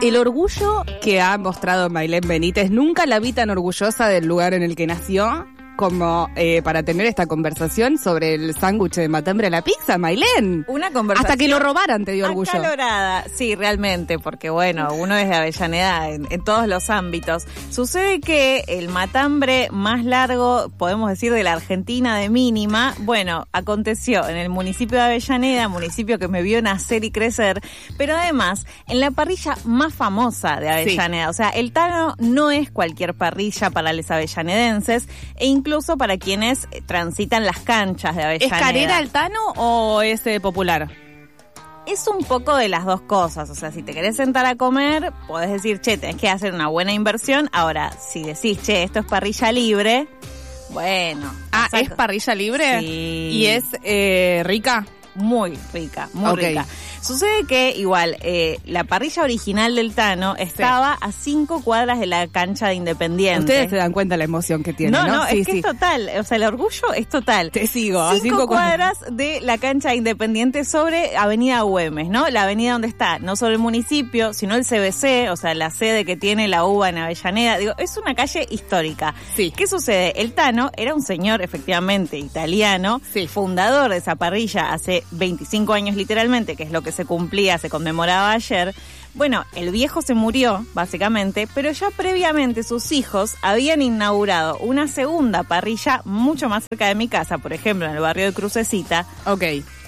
El orgullo que ha mostrado Mailén Benítez, nunca la vi tan orgullosa del lugar en el que nació como para tener esta conversación sobre el sándwich de matambre a la pizza, Mailén. Una conversación. Hasta que lo robaran te dio orgullo. Acalorada, sí, realmente, porque bueno, uno es de Avellaneda en todos los ámbitos. Sucede que el matambre más largo, podemos decir, de la Argentina de mínima, bueno, aconteció en el municipio de Avellaneda, municipio que me vio nacer y crecer, pero además en la parrilla más famosa de Avellaneda. Sí. O sea, el Tano no es cualquier parrilla para los avellanedenses, e incluso para quienes transitan las canchas de Avellaneda. ¿Es carera el Tano o es popular? Es un poco de las dos cosas. O sea, si te querés sentar a comer, podés decir, che, tenés que hacer una buena inversión. Ahora, si decís, che, esto es parrilla libre, bueno. Ah, ¿es parrilla libre? Sí. ¿Y es rica? Muy rica, muy rica. Sucede que, igual, la parrilla original del Tano estaba a 5 cuadras de la cancha de Independiente. Ustedes se dan cuenta la emoción que tiene, ¿no? No, es que es total. O sea, el orgullo es total. Te sigo. 5 cuadras de la cancha de Independiente sobre Avenida Güemes, ¿no? La avenida donde está, no solo el municipio, sino el CBC, o sea, la sede que tiene la UBA en Avellaneda. Digo, es una calle histórica. Sí. ¿Qué sucede? El Tano era un señor, efectivamente, italiano, fundador de esa parrilla hace 25 años literalmente, que es lo que se cumplía, se conmemoraba ayer. Bueno, el viejo se murió, básicamente, pero ya previamente sus hijos habían inaugurado una segunda parrilla mucho más cerca de mi casa, por ejemplo, en el barrio de Crucecita. Ok.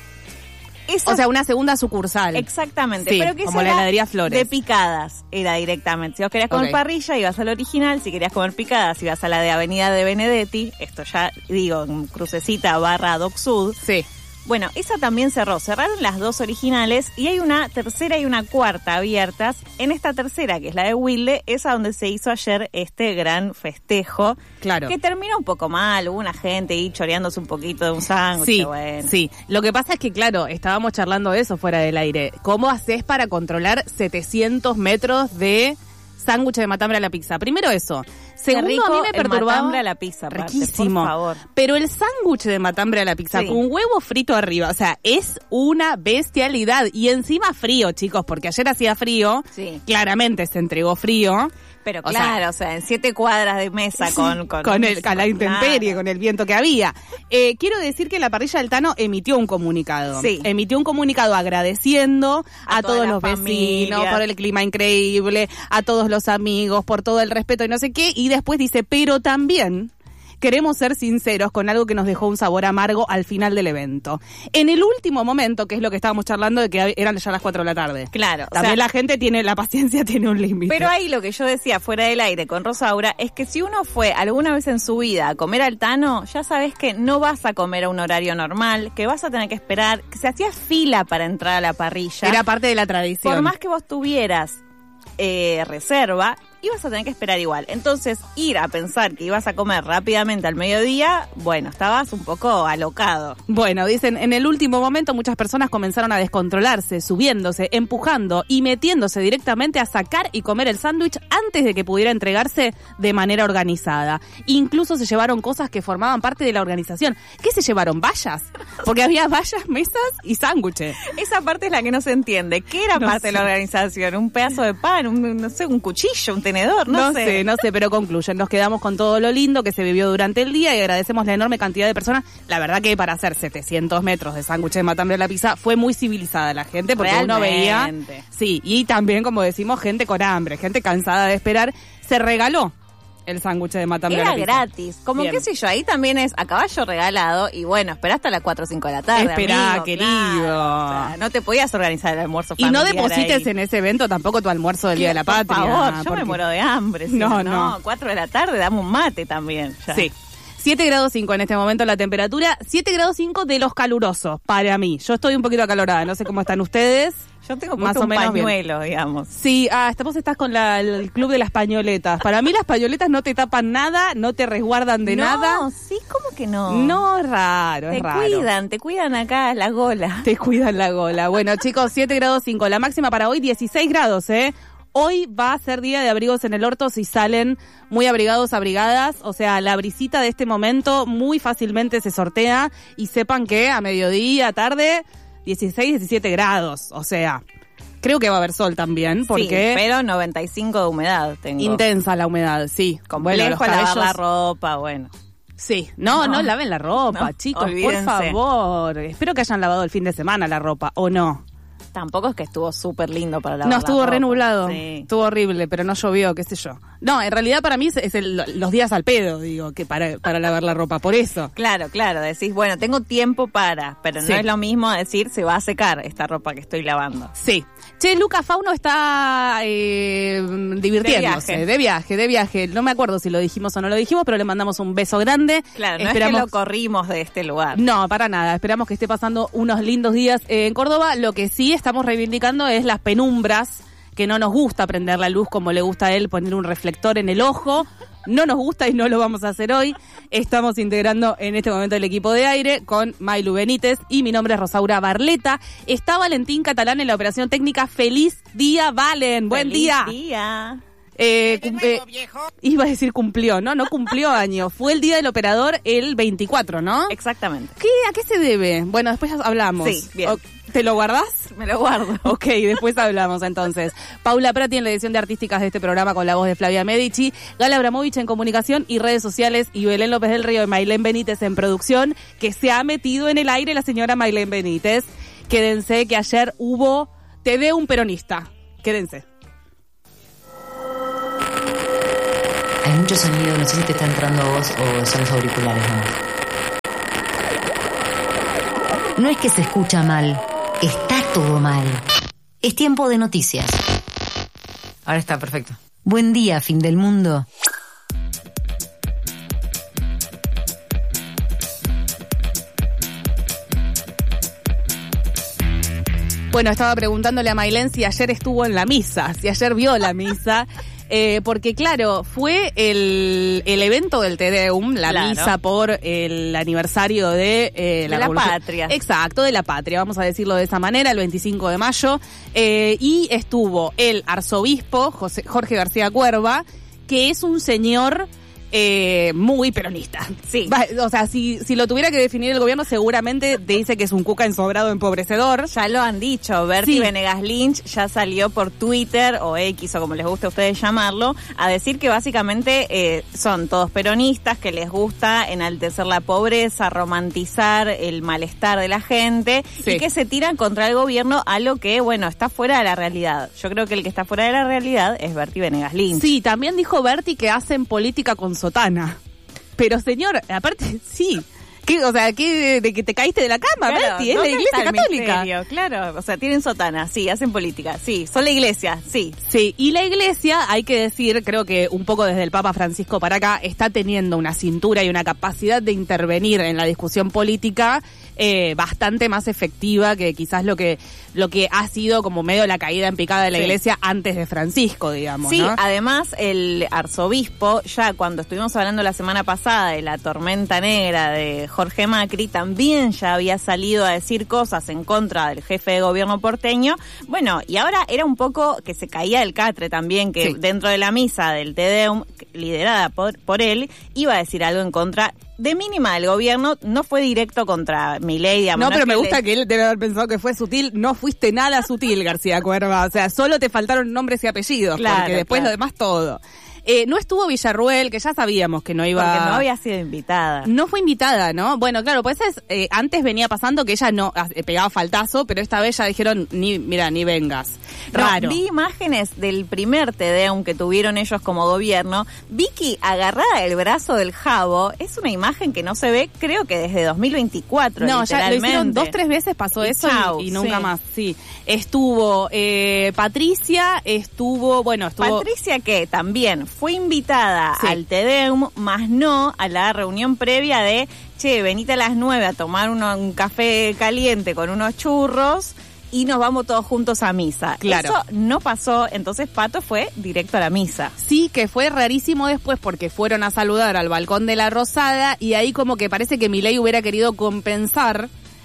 O sea, una segunda sucursal. Exactamente. Sí, pero que como la heladería Flores. De picadas era directamente. Si vos querías comer parrilla, ibas al original. Si querías comer picadas, ibas a la de Avenida de Benedetti. Esto ya, digo, en Crucecita / Doc Sud. Sí. Bueno, esa también cerró. Cerraron las dos originales y hay una tercera y una cuarta abiertas. En esta tercera, que es la de Wilde, es a donde se hizo ayer este gran festejo. Claro. Que terminó un poco mal. Hubo una gente ahí choreándose un poquito de un sándwich. Sí, bueno. Sí. Lo que pasa es que, claro, estábamos charlando de eso fuera del aire. ¿Cómo haces para controlar 700 metros de sándwich de matambre a la pizza? Primero eso. Segundo, rico, a mí me perturbaba. El matambre a la pizza, riquísimo. Por favor. Pero el sándwich de matambre a la pizza con huevo frito arriba, o sea, es una bestialidad. Y encima frío, chicos, porque ayer hacía frío. Sí. Claramente se entregó frío. Pero claro, o sea, en 7 cuadras de mesa con la intemperie, con el viento que había. Quiero decir que la parrilla del Tano emitió un comunicado. Sí. Emitió un comunicado agradeciendo a todos los vecinos por el clima increíble, a todos los amigos por todo el respeto y no sé qué. Y después dice, pero también queremos ser sinceros con algo que nos dejó un sabor amargo al final del evento. En el último momento, que es lo que estábamos charlando, de que eran ya las 4 de la tarde. Claro. También la gente la paciencia tiene un límite. Pero ahí lo que yo decía fuera del aire con Rosaura es que si uno fue alguna vez en su vida a comer al Tano, ya sabes que no vas a comer a un horario normal, que vas a tener que esperar, que se hacía fila para entrar a la parrilla. Era parte de la tradición. Por más que vos tuvieras reserva, ibas a tener que esperar igual. Entonces, ir a pensar que ibas a comer rápidamente al mediodía, bueno, estabas un poco alocado. Bueno, dicen, en el último momento muchas personas comenzaron a descontrolarse, subiéndose, empujando y metiéndose directamente a sacar y comer el sándwich antes de que pudiera entregarse de manera organizada. Incluso se llevaron cosas que formaban parte de la organización. ¿Qué se llevaron? ¿Vallas? Porque había vallas, mesas y sándwiches. Esa parte es la que no se entiende. ¿Qué era parte de la organización? ¿Un pedazo de pan? No sé, un cuchillo, un tenedor, no sé, pero concluyen. Nos quedamos con todo lo lindo que se vivió durante el día y agradecemos la enorme cantidad de personas. La verdad que para hacer 700 metros de sándwich de matambre a la pizza fue muy civilizada la gente, porque uno veía, sí, y también, como decimos, gente con hambre, gente cansada de esperar. Se regaló el sándwich de matambre a la pizza. Era gratis, como qué sé yo, ahí también es a caballo regalado y bueno, esperá hasta las 4 o 5 de la tarde. Esperá, amigo, querido. Claro. O sea, no te podías organizar el almuerzo familiar. Y no deposites ahí en ese evento tampoco tu almuerzo del Día de la Patria. Por favor, yo me muero de hambre. No, 4 de la tarde, dame un mate también. Ya. Sí. 7 grados 5 en este momento la temperatura, 7 grados 5 de los calurosos para mí. Yo estoy un poquito acalorada, no sé cómo están ustedes. Yo tengo más o menos pañuelo, digamos. Sí, vos estás con el club de las pañoletas. Para mí las pañoletas no te tapan nada, no te resguardan de nada. No, sí, ¿cómo que no? No, es raro, es raro. Te cuidan acá la gola. Te cuidan la gola. Bueno, chicos, 7 grados 5. La máxima para hoy, 16 grados, Hoy va a ser día de abrigos en el orto si salen muy abrigados, abrigadas. O sea, la brisita de este momento muy fácilmente se sortea. Y sepan que a mediodía, tarde, 16, 17 grados. O sea, creo que va a haber sol también, porque... Sí, pero 95 de humedad tengo. Intensa la humedad, sí. Complejo bueno, lavar la ropa, bueno. Sí, no laven la ropa, chicos, olvídense. Por favor. Espero que hayan lavado el fin de semana la ropa, ¿o no? Tampoco es que estuvo súper lindo para lavar. No, estuvo re nublado, estuvo horrible, pero no llovió, qué sé yo. No, en realidad para mí es los días al pedo, digo, que para lavar la ropa, por eso. Claro, decís, bueno, tengo tiempo pero no es lo mismo decir, se va a secar esta ropa que estoy lavando. Sí. Che, Luca Fauno está divirtiéndose, de viaje. No me acuerdo si lo dijimos o no lo dijimos, pero le mandamos un beso grande. Claro, no es que lo corrimos de este lugar. No, para nada. Esperamos que esté pasando unos lindos días en Córdoba. Lo que sí estamos reivindicando es las penumbras, que no nos gusta prender la luz como le gusta a él poner un reflector en el ojo. No nos gusta y no lo vamos a hacer hoy. Estamos integrando en este momento el equipo de aire con Mailu Benítez y mi nombre es Rosaura Barleta. Está Valentín Catalán en la operación técnica. ¡Feliz día, Valen! ¡Buen día! ¡Feliz día! Iba a decir cumplió, no cumplió año. Fue el día del operador el 24, ¿no? Exactamente. ¿A qué se debe? Bueno, después hablamos. Sí, bien. ¿Te lo guardás? Me lo guardo. Ok, después hablamos entonces. Paula Prati en la edición de artísticas de este programa con la voz de Flavia Medici, Gala Abramovich en comunicación y redes sociales y Belén López del Río y Mailén Benítez en producción, que se ha metido en el aire la señora Mailén Benítez. Quédense que ayer hubo Te Veo un peronista. Quédense. Hay mucho sonido, no sé si te está entrando a vos o son los auriculares nomás. No es que se escucha mal, está todo mal. Es tiempo de noticias. Ahora está perfecto. Buen día, fin del mundo. Bueno, estaba preguntándole a Mailén si ayer estuvo en la misa, si ayer vio la misa. Porque claro, fue el evento del Te Deum, la misa por el aniversario de la patria. Exacto, de la patria, vamos a decirlo de esa manera, el 25 de mayo. Y estuvo el arzobispo Jorge García Cuerva, que es un señor muy peronista. Sí. O sea, si lo tuviera que definir el gobierno, seguramente te dice que es un cuca ensobrado, empobrecedor. Ya lo han dicho. Berti Venegas Lynch ya salió por Twitter o X o como les guste a ustedes llamarlo, a decir que básicamente son todos peronistas, que les gusta enaltecer la pobreza, romantizar el malestar de la gente y que se tiran contra el gobierno a lo que, bueno, está fuera de la realidad. Yo creo que el que está fuera de la realidad es Berti Venegas Lynch. Sí, también dijo Berti que hacen política con sotana. Pero señor, aparte, sí. O sea, de que te caíste de la cama, claro, Berti, es la Iglesia Católica. Misterio, claro, o sea, tienen sotana, sí, hacen política, sí, son la Iglesia, sí. Sí, y la Iglesia, hay que decir, creo que un poco desde el Papa Francisco para acá, está teniendo una cintura y una capacidad de intervenir en la discusión política bastante más efectiva que quizás lo que ha sido como medio la caída en picada de la Iglesia antes de Francisco, digamos, sí, ¿no? Además el arzobispo, ya cuando estuvimos hablando la semana pasada de la tormenta negra de Jorge Macri, también ya había salido a decir cosas en contra del jefe de gobierno porteño. Bueno, y ahora era un poco que se caía del catre también, que dentro de la misa del Te Deum, liderada por él, iba a decir algo en contra de mínima del gobierno. No fue directo contra Milei, digamos. No, pero me gusta que él debe haber pensado que fue sutil. No fuiste nada sutil, García Cuerva. O sea, solo te faltaron nombres y apellidos, porque después lo demás todo. No estuvo Villarruel, que ya sabíamos que no iba... Porque no había sido invitada. No fue invitada, ¿no? Bueno, claro, pues antes venía pasando que ella no pegaba faltazo, pero esta vez ya dijeron, ni vengas. Raro. Vi imágenes del primer Te Deum que tuvieron ellos como gobierno. Vicky agarrada del brazo del Jabo, es una imagen que no se ve, creo que desde 2024, no, ya lo hicieron 2-3 veces, pasó eso y nunca más, sí. Estuvo Patricia, estuvo... Patricia que también fue invitada al Te Deum, más no a la reunión previa de, venite a las 9 a tomar un café caliente con unos churros y nos vamos todos juntos a misa. Claro. Eso no pasó, entonces Pato fue directo a la misa. Sí, que fue rarísimo después porque fueron a saludar al balcón de la Rosada y ahí como que parece que Milei hubiera querido compensar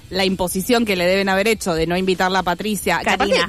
la imposición que le deben haber hecho de no invitarla a Patricia. Karina.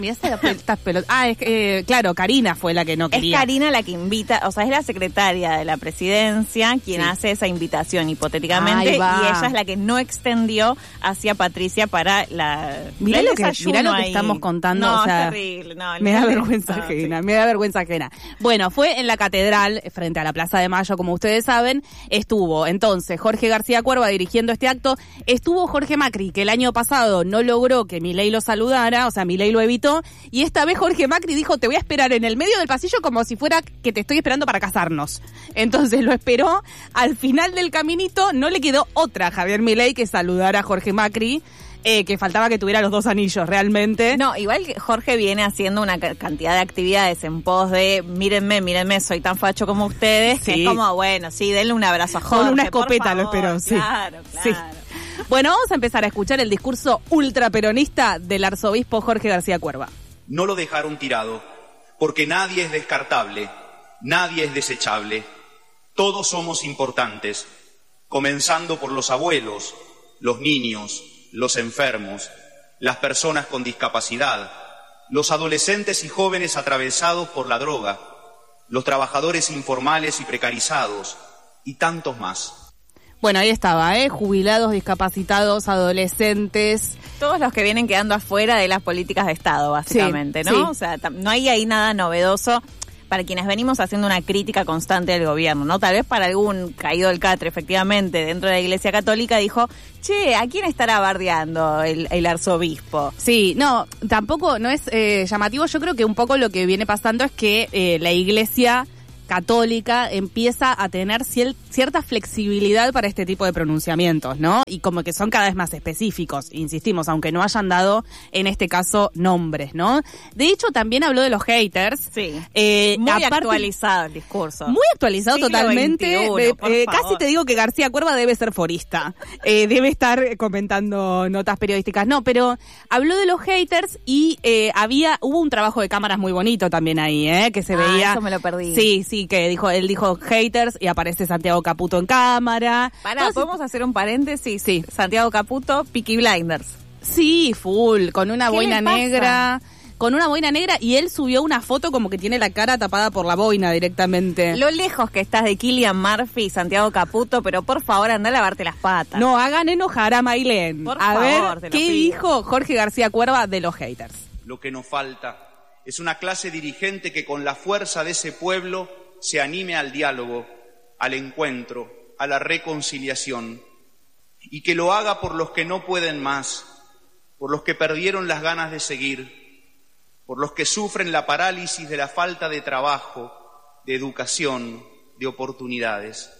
Claro, Karina fue la que no quería. Es Karina la que invita, o sea, es la secretaria de la presidencia quien hace esa invitación hipotéticamente, y ella es la que no extendió hacia Patricia para Mirá lo que estamos contando. No, o sea, es terrible. No, me da vergüenza ajena, me da vergüenza ajena. Bueno, fue en la catedral, frente a la Plaza de Mayo, como ustedes saben, estuvo entonces Jorge García Cuerva dirigiendo este acto, estuvo Jorge Macri, que el año pasado no logró que Milei lo saludara, o sea, Milei lo evitó, y esta vez Jorge Macri dijo, te voy a esperar en el medio del pasillo como si fuera que te estoy esperando para casarnos. Entonces lo esperó, al final del caminito no le quedó otra a Javier Milei que saludar a Jorge Macri, que faltaba que tuviera los 2 anillos, realmente. No, igual que Jorge viene haciendo una cantidad de actividades en pos de, mírenme, soy tan facho como ustedes, que es como, bueno, sí, denle un abrazo a Jorge. Con una escopeta lo esperó, sí. Claro. Sí. Bueno, vamos a empezar a escuchar el discurso ultraperonista del arzobispo Jorge García Cuerva. No lo dejaron tirado, porque nadie es descartable, nadie es desechable. Todos somos importantes, comenzando por los abuelos, los niños, los enfermos, las personas con discapacidad, los adolescentes y jóvenes atravesados por la droga, los trabajadores informales y precarizados, y tantos más. Bueno, ahí estaba, jubilados, discapacitados, adolescentes. Todos los que vienen quedando afuera de las políticas de Estado, básicamente, ¿no? Sí. O sea, no hay ahí nada novedoso para quienes venimos haciendo una crítica constante del gobierno, ¿no? Tal vez para algún caído del catre, efectivamente, dentro de la Iglesia Católica, dijo, che, ¿a quién estará bardeando el arzobispo? Sí, no, tampoco, no es llamativo. Yo creo que un poco lo que viene pasando es que la Iglesia Católica empieza a tener cierta flexibilidad para este tipo de pronunciamientos, ¿no? Y como que son cada vez más específicos, insistimos, aunque no hayan dado, en este caso, nombres, ¿no? De hecho, también habló de los haters. Sí, muy actualizado el discurso. Muy actualizado totalmente. Casi te digo que García Cuerva debe ser forista. Debe estar comentando notas periodísticas. No, pero habló de los haters y hubo un trabajo de cámaras muy bonito también ahí, que se veía. Eso me lo perdí. Sí, que él dijo haters y aparece Santiago Caputo en cámara. Entonces, ¿podemos hacer un paréntesis? Sí. Santiago Caputo, Peaky Blinders. Sí, full, con una boina negra. Con una boina negra, y él subió una foto como que tiene la cara tapada por la boina directamente. Lo lejos que estás de Cillian Murphy y Santiago Caputo, pero por favor, anda a lavarte las patas. No hagan enojar a Mailén. Por favor, ver, ¿qué dijo Jorge García Cuerva de los haters? Lo que nos falta es una clase dirigente que con la fuerza de ese pueblo se anime al diálogo, al encuentro, a la reconciliación, y que lo haga por los que no pueden más, por los que perdieron las ganas de seguir, por los que sufren la parálisis de la falta de trabajo, de educación, de oportunidades.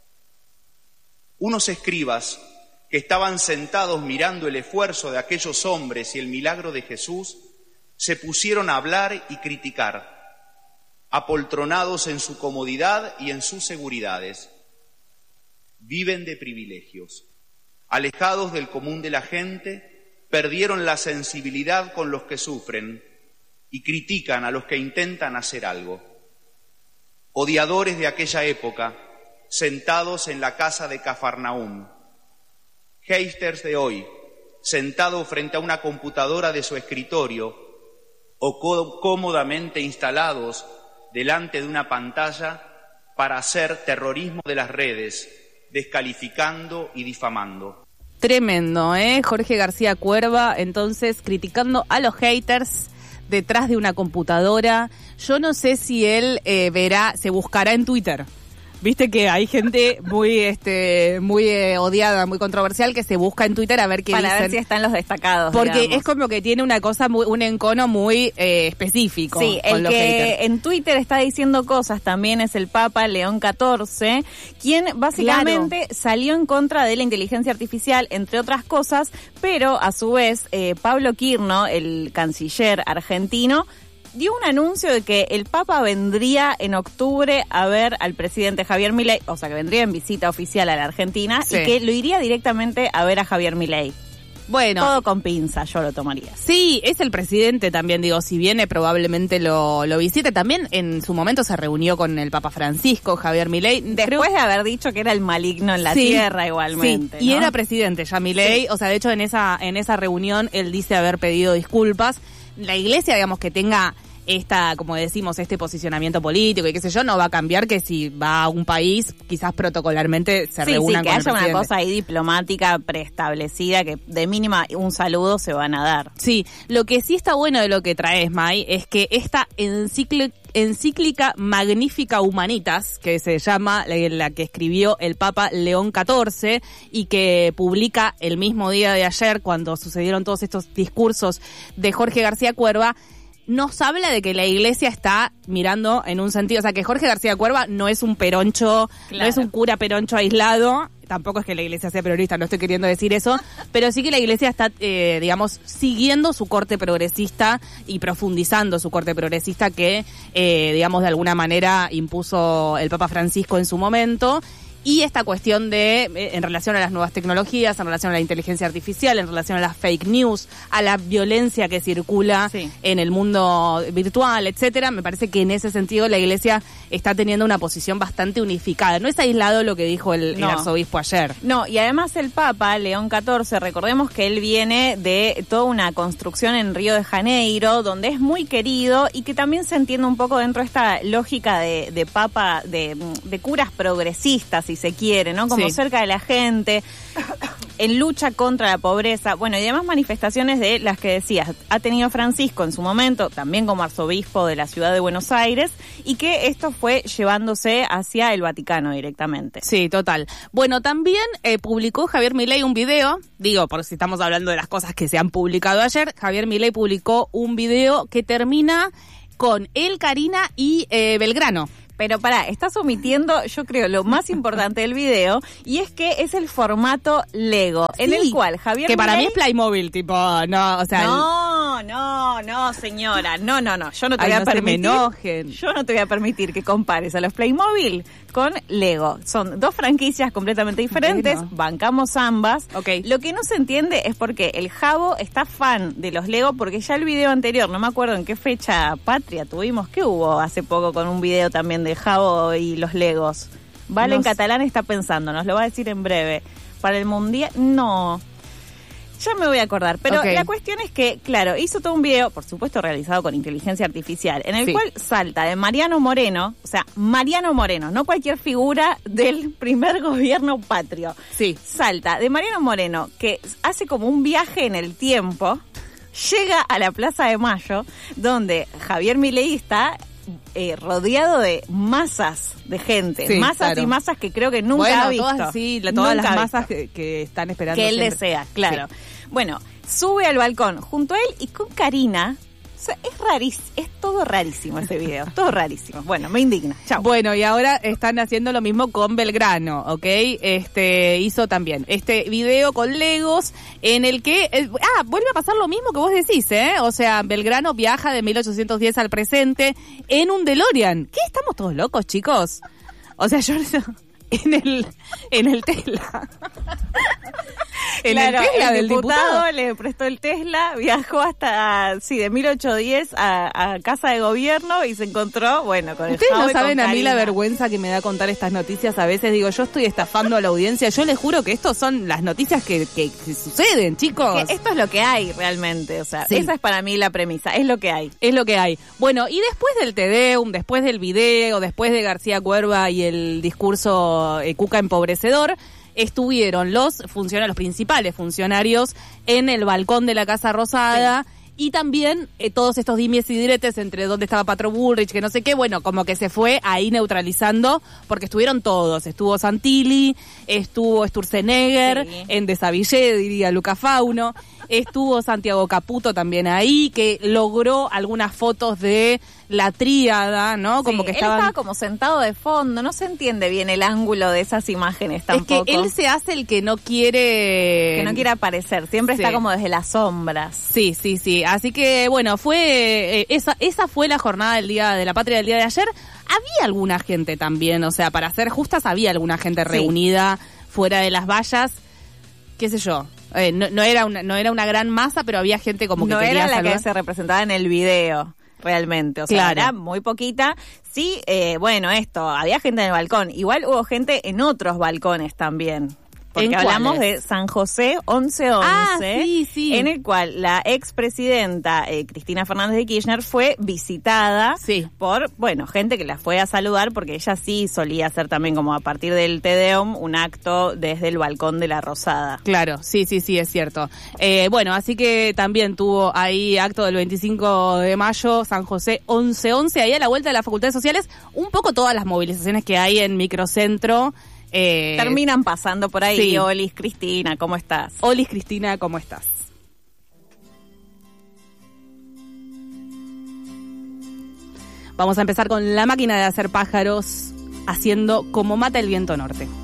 Unos escribas que estaban sentados mirando el esfuerzo de aquellos hombres y el milagro de Jesús, se pusieron a hablar y criticar, apoltronados en su comodidad y en sus seguridades. Viven de privilegios, alejados del común de la gente, perdieron la sensibilidad con los que sufren y critican a los que intentan hacer algo. Odiadores de aquella época, sentados en la casa de Cafarnaúm. Haters de hoy, sentados frente a una computadora de su escritorio o cómodamente instalados delante de una pantalla para hacer terrorismo de las redes, descalificando y difamando. Tremendo, Jorge García Cuerva, entonces, criticando a los haters detrás de una computadora. Yo no sé si él se buscará en Twitter. Viste que hay gente muy odiada, muy controversial, que se busca en Twitter a ver qué dicen. Para ver si están los destacados, porque digamos. Es como que tiene una cosa, un encono muy específico. Sí, el que en Twitter está diciendo cosas también es el Papa León XIV, quien básicamente salió en contra de la inteligencia artificial, entre otras cosas, pero a su vez Pablo Quirno, el canciller argentino, dio un anuncio de que el Papa vendría en octubre a ver al presidente Javier Milei, o sea que vendría en visita oficial a la Argentina, y que lo iría directamente a ver a Javier Milei. Bueno, todo con pinza, yo lo tomaría. Sí, es el presidente también, digo, si viene probablemente lo visite. También en su momento se reunió con el Papa Francisco, Javier Milei. Después de haber dicho que era el maligno en la tierra igualmente. Sí, ¿no? Y era presidente ya Milei, sí. O sea, de hecho en esa reunión él dice haber pedido disculpas. La iglesia, digamos, que tenga como decimos, este posicionamiento político y qué sé yo, no va a cambiar que si va a un país, quizás protocolarmente se reúnan con el presidente. Que haya una cosa ahí diplomática preestablecida, que de mínima un saludo se van a dar. Sí, lo que sí está bueno de lo que traes, May, es que esta encíclica Magnifica Humanitas, que se llama, la que escribió el Papa León XIV y que publica el mismo día de ayer, cuando sucedieron todos estos discursos de Jorge García Cuerva, nos habla de que la iglesia está mirando en un sentido, o sea, que Jorge García Cuerva no es un peroncho, claro. No es un cura peroncho aislado, tampoco es que la iglesia sea peronista, no estoy queriendo decir eso, pero sí que la iglesia está, digamos, siguiendo su corte progresista y profundizando su corte progresista que, digamos, de alguna manera impuso el Papa Francisco en su momento. Y esta cuestión en relación a las nuevas tecnologías, en relación a la inteligencia artificial, en relación a las fake news, a la violencia que circula en el mundo virtual, etcétera, me parece que en ese sentido la iglesia está teniendo una posición bastante unificada. No es aislado lo que dijo el arzobispo ayer. No, y además el Papa, León XIV, recordemos que él viene de toda una construcción en Río de Janeiro, donde es muy querido y que también se entiende un poco dentro de esta lógica de Papa, de curas progresistas, si se quiere, ¿no? Como cerca de la gente, en lucha contra la pobreza, bueno, y demás manifestaciones de las que decías, ha tenido Francisco en su momento, también como arzobispo de la ciudad de Buenos Aires, y que esto fue llevándose hacia el Vaticano directamente. Sí, total. Bueno, también publicó Javier Milei un video, digo, por si estamos hablando de las cosas que se han publicado ayer, Javier Milei publicó un video que termina con él, Karina y Belgrano. Pero pará, estás omitiendo, yo creo, lo más importante del video, y es que es el formato Lego, en el cual Javier que Milei... para mí es Playmobil, tipo, no, o sea... No, señora, no, yo no te voy a permitir... Yo no te voy a permitir que compares a los Playmobil con Lego. Son dos franquicias completamente diferentes, bancamos ambas. Okay. Lo que no se entiende es porque el Javo está fan de los Lego, porque ya el video anterior, no me acuerdo en qué fecha patria tuvimos, ¿qué hubo hace poco con un video también de Javo y los Legos? Vale, en catalán está pensando, nos lo va a decir en breve. Para el mundial, no... Ya me voy a acordar, pero la cuestión es que, claro, hizo todo un video, por supuesto realizado con inteligencia artificial, en el cual salta de Mariano Moreno, o sea, Mariano Moreno, no cualquier figura del primer gobierno patrio. Sí. Salta de Mariano Moreno, que hace como un viaje en el tiempo, llega a la Plaza de Mayo, donde Javier Milei está... rodeado de masas de gente, y masas que creo que nunca ha visto. Todas las masas que están esperando. Que él desea, claro. Sí. Bueno, sube al balcón junto a él y con Karina. O sea, es rarísimo, es todo rarísimo ese video, todo rarísimo. Bueno, me indigna. Chao. Bueno, y ahora están haciendo lo mismo con Belgrano, ¿ok? Hizo también este video con Legos en el que, vuelve a pasar lo mismo que vos decís, ¿eh? O sea, Belgrano viaja de 1810 al presente en un DeLorean. ¿Qué? ¿Estamos todos locos, chicos? O sea, yo en el Tesla. El diputado le prestó el Tesla, viajó hasta, de 1810 a Casa de Gobierno y se encontró, con el Ustedes no saben a mí la vergüenza que me da contar estas noticias a veces. Digo, yo estoy estafando a la audiencia. Yo les juro que estos son las noticias que suceden, chicos. Que esto es lo que hay realmente, o sea, esa es para mí la premisa, es lo que hay. Es lo que hay. Bueno, y después del Tedeum, después del video, después de García Cuerva y el discurso Cuca empobrecedor, estuvieron los principales funcionarios en el balcón de la Casa Rosada y también todos estos dimes y diretes entre dónde estaba Patro Bullrich, que no sé qué, como que se fue ahí neutralizando porque estuvieron todos, estuvo Santilli, estuvo Sturzenegger, en Desavillé, diría Luca Fauno, estuvo Santiago Caputo también ahí, que logró algunas fotos de la tríada, ¿no? Como que él estaba como sentado de fondo, no se entiende bien el ángulo de esas imágenes tampoco. Es que él se hace el que no quiere... Que no quiere aparecer, siempre está como desde las sombras. Sí. Así que, fue esa fue la jornada del Día de la Patria del día de ayer. Había alguna gente también, o sea, para ser justas, había alguna gente reunida fuera de las vallas, qué sé yo. No era una gran masa, pero había gente como que no quería era la saludar. que se representaba en el video. Realmente, o sea, claro. Era muy poquita. Sí, había gente en el balcón. Igual hubo gente en otros balcones también. Porque hablamos de San José 1111, sí. En el cual la expresidenta Cristina Fernández de Kirchner fue visitada por, gente que la fue a saludar, porque ella sí solía hacer también, como a partir del Te Deum, un acto desde el balcón de la Rosada. Claro, sí, es cierto. Así que también tuvo ahí acto del 25 de mayo, San José 1111, ahí a la vuelta de las Facultades Sociales, un poco todas las movilizaciones que hay en Microcentro. Terminan pasando por ahí. Sí. Olis, Cristina, ¿cómo estás? Olis, Cristina, ¿cómo estás? Vamos a empezar con la máquina de hacer pájaros, haciendo Como mata el viento norte.